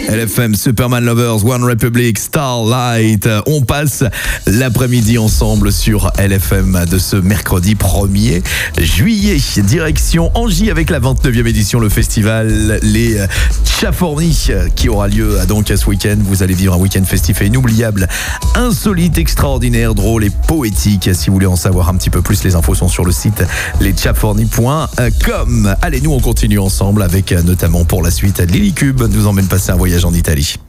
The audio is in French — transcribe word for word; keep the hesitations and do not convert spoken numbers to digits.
L F M, Superman Lovers, One Republic, Starlight. On passe l'après-midi ensemble sur L F M de ce mercredi premier juillet. Direction Angy avec la vingt-neuvième édition, le festival Les Chafornis qui aura lieu donc ce week-end. Vous allez vivre un week-end festif et inoubliable, insolite, extraordinaire, drôle et poétique. Si vous voulez en savoir un petit peu plus, les infos sont sur le site les chafornis point com. Allez, nous on continue ensemble avec notamment pour la suite Lily Cube nous emmène passer un voyage en Italie.